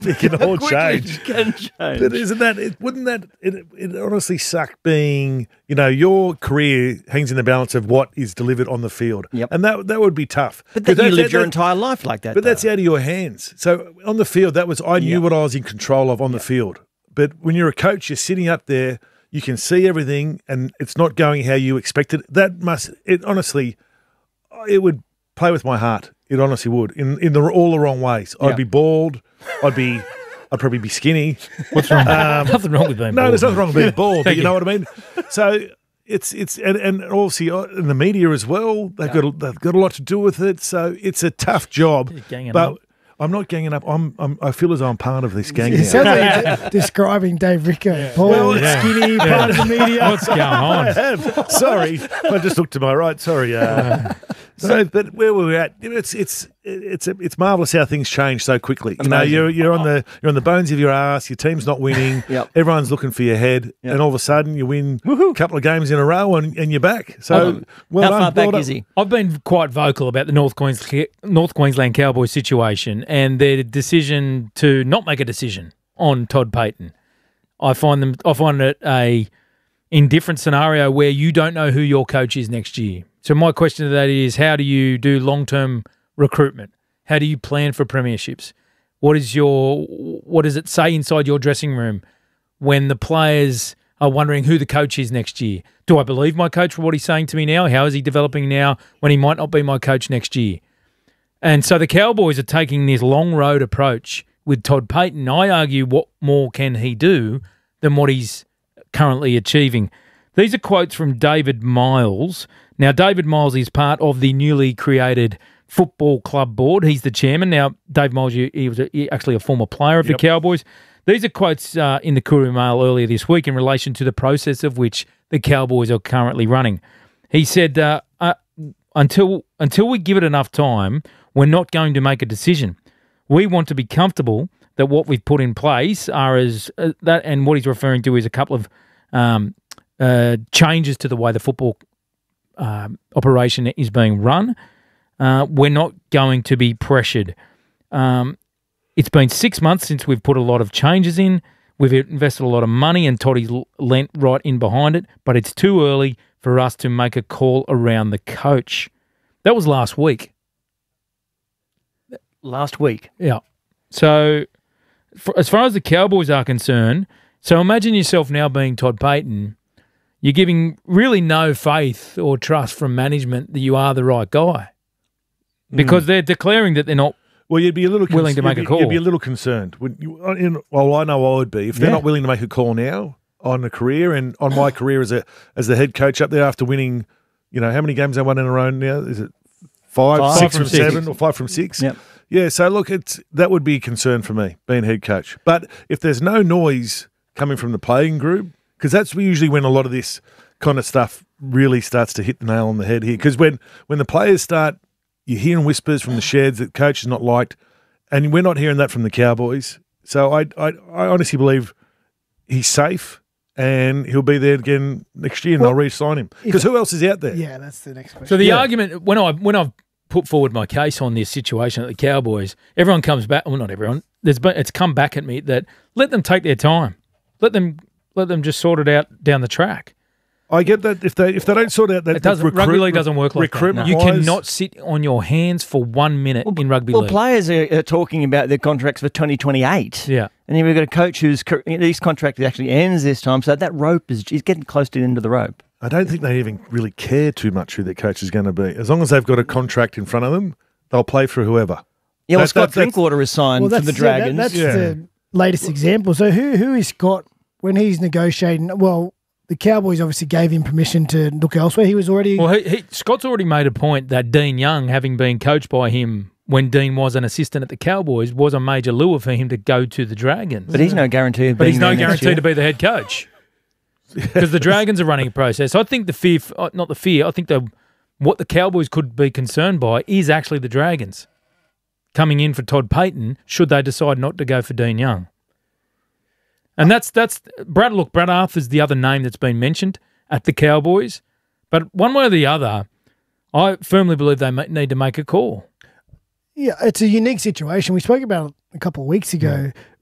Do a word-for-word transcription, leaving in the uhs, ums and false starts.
it can all change. It can change. But isn't that, it, wouldn't that, it, it honestly suck being, you know, your career hangs in the balance of what is delivered on the field. Yep. And that that would be tough. But then you that's- lived your that- entire life like that. But that's though. out of your hands. So on the field, that was, I knew Yep. what I was in control of on the field. But when you're a coach, you're sitting up there, you can see everything and it's not going how you expected. That must, it honestly, it would play with my heart. It honestly would, in in the all the wrong ways. I'd Yeah. be bald. I'd be, I'd probably be skinny. What's wrong? nothing wrong with being No, bald. there's nothing wrong with being bald, but Thank you you. know what I mean. So it's it's and, and obviously uh, in the media as well, they've got a, they've got a lot to do with it. So it's a tough job. You're ganging But up. I'm not ganging up. I'm, I'm I feel as though I'm part of this gang It now. sounds like you're de- describing Dave Ricker. Paul, Well, yeah. skinny, part of the media. What's going I on? have. Sorry, I just looked to my right. Sorry. Uh, so, but where were we at? It's it's it's it's marvelous how things change so quickly. You know, Amazing. you're you're on the you're on the bones of your ass. Your team's not winning. Yep. Everyone's looking for your head, Yep. and all of a sudden you win a couple of games in a row, and, and you're back. So, Oh, well How done, far well back done. is he? I've been quite vocal about the North Queensland, North Queensland Cowboys situation and their decision to not make a decision on Todd Payton. I find them. I find it a indifferent scenario where you don't know who your coach is next year. So my question to that is, how do you do long-term recruitment? How do you plan for premierships? What is your what does it say inside your dressing room when the players are wondering who the coach is next year? Do I believe my coach for what he's saying to me now? How is he developing now when he might not be my coach next year? And so the Cowboys are taking this long road approach with Todd Payton. I argue, what more can he do than what he's currently achieving? These are quotes from David Miles. Now, David Miles is part of the newly created Football Club Board. He's the chairman. Now, Dave Miles, he was a, he actually a former player of Yep. the Cowboys. These are quotes uh, in the Courier Mail earlier this week in relation to the process of which the Cowboys are currently running. He said, uh, uh, until until we give it enough time, we're not going to make a decision. We want to be comfortable that what we've put in place are as uh, that, and what he's referring to is a couple of um, uh, changes to the way the football um, operation is being run. Uh, we're not going to be pressured. Um, it's been six months since we've put a lot of changes in. We've invested a lot of money, and Toddy's l- lent right in behind it, but it's too early for us to make a call around the coach. That was last week. Last week. Yeah. So, for, as far as the Cowboys are concerned, so imagine yourself now being Todd Payton. You're giving really no faith or trust from management that you are the right guy because they're declaring that they're not. Well, you'd be a little Willing to you'd make a be- call. You'd be a little concerned. Would you, in, well, I know I would be if they're Yeah. not willing to make a call now on a career and on my career as a as the head coach up there after winning. You know how many games they won in a row now? Is it five, Five six from from six. seven, or five from six? Yep. Yeah. So look, it's that would be a concern for me being head coach. But if there's no noise coming from the playing group, because that's usually when a lot of this kind of stuff really starts to hit the nail on the head here. Because when when the players start, you're hearing whispers from the sheds that coach is not liked. And we're not hearing that from the Cowboys. So I, I, I honestly believe he's safe and he'll be there again next year and Well, they'll re-sign him. Because who else is out there? Yeah, that's the next question. So the Yeah. argument when I when I've put forward my case on this situation at the Cowboys, everyone comes back. Well, not everyone. There's been, it's come back at me that let them take their time. Let them let them just sort it out down the track. I get that if they if they don't sort out that It doesn't. recruit- rugby league doesn't work like that. recruitment You wise- cannot sit on your hands for one minute in rugby Well, league. players are, are talking about their contracts for twenty twenty-eight. Yeah. And then we've got a coach whose cur- his contract actually ends this time, so that rope is is getting close to the end of the rope. I don't think they even really care too much who their coach is going to be. As long as they've got a contract in front of them, they'll play for whoever. Yeah, well, That- Scott that- that's- Drinkwater is signed well, for that's the yeah, Dragons. that- that's Yeah. the latest example. So who who is Scott when he's negotiating? Well, the Cowboys obviously gave him permission to look elsewhere. He was already Well, he, he, Scott's already made a point that Dean Young, having been coached by him when Dean was an assistant at the Cowboys, was a major lure for him to go to the Dragons. but he's no guarantee of But being he's no there next guarantee year. to be the head coach because the Dragons are running a process. I think the fear, uh, not the fear, I think the what the Cowboys could be concerned by is actually the Dragons coming in for Todd Payton should they decide not to go for Dean Young. And that's that's Brad. Look, Brad Arthur's the other name that's been mentioned at the Cowboys, but one way or the other, I firmly believe they ma- need to make a call. Yeah, it's a unique situation. We spoke about it a couple of weeks ago.